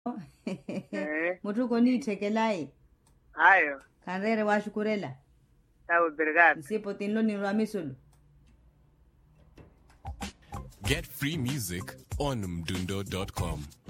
Mutuko ni tekelai. Ayo. Kanrere wa shukurela. Tá obrigado. Sipo tinlo ni ramisulu. Get free music on mdundo.com.